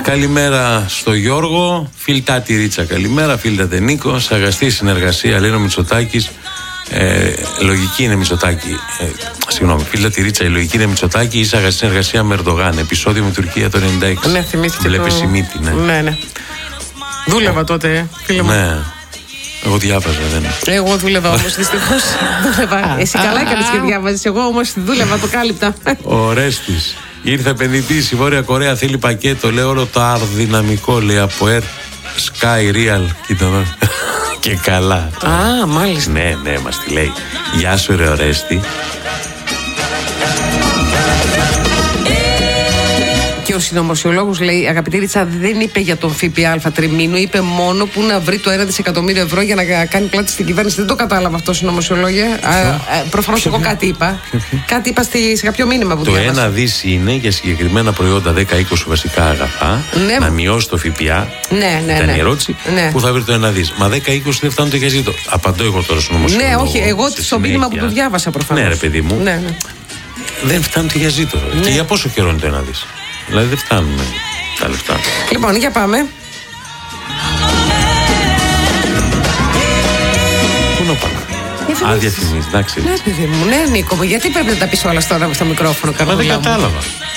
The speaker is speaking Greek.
Καλημέρα στο Γιώργο. Φίλτα τη Ρίτσα, καλημέρα. Φίλτα τε Νίκο. Αγαστή συνεργασία, λέει ο Μητσοτάκης. Λογική είναι Μητσοτάκη. Συγγνώμη, φίλτα τη Ρίτσα, η λογική είναι Μητσοτάκη. Ίσα αγαστή συνεργασία με Ερντογάν. Επεισόδιο με Τουρκία το 96. Ναι, θυμήθηκε. Βλέπεις η μύτη, ναι. Ναι. Δούλευα τότε, φίλε μου. Ναι. Εγώ διάβαζα, δεν. Εγώ δούλευα όμως, δυστυχώς. Εσύ καλά έκανες και διάβαζες. Εγώ όμως δούλευα αποκάλυπτα. Ο Ρέστης. Ήρθε επενδυτής, η Βόρεια Κορέα θέλει πακέτο. Λέει όλο το αρδυναμικό, λέει από Air Sky Real. Κοίτα εδώ. Και καλά. Α, μάλιστα. Ναι, μας τη λέει. Γεια σου, ρε Ορέστη. Και ο συνωμοσιολόγος λέει, αγαπητή Ρίτσα, δεν είπε για τον ΦΠΑ τριμήνου, είπε μόνο που να βρει το 1 δισεκατομμύριο ευρώ για να κάνει πλάτη στην κυβέρνηση. Δεν το κατάλαβα αυτό, συνωμοσιολόγε. Προφανώς εγώ κάτι είπα. Κάτι είπα σε κάποιο μήνυμα που διάβασα. Το 1 δις είναι για συγκεκριμένα προϊόντα 10-20 βασικά αγαθά. Ναι. Να μειώσει το ΦΠΑ. Ναι. Ήταν η ερώτηση. Ναι. Πού θα βρει το 1 δις. Μα 10-20 δεν φτάνουν το για ζήτο. Απαντώ εγώ τώρα στον νομοσιολόγο. Ναι, όχι, εγώ στο μήνυμα που του διάβασα προφανώς. Ναι, ρε παιδί μου. Ναι. Δεν φτάνουν το για ζήτο. Ναι. Και για πόσο καιρό είναι το 1 δις. Δηλαδή δεν φτάνουν τα λεφτά. Λοιπόν, για πάμε. Πού να πάμε. Διαφημίσεις, εντάξει. Ναι, παιδί μου, ναι, Νίκο μου, γιατί πρέπει να τα πεις όλα τώρα στο μικρόφωνο. Μα δεν κατάλαβα.